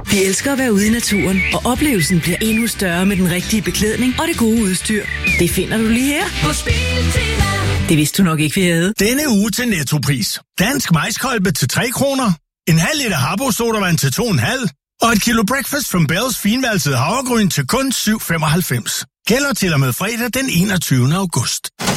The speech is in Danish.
Vi elsker at være ude i naturen, og oplevelsen bliver endnu større med den rigtige beklædning og det gode udstyr. Det finder du lige her på Biltema. Det vidste du nok ikke, vi havde. Denne uge til Nettopris. Dansk maiskolbe til 3 kroner. En halv liter Habbo sodavand til 2,5. Og et kilo Breakfast from Bells finvalset havregryn til kun 7,95. Gælder til og med fredag den 21. august.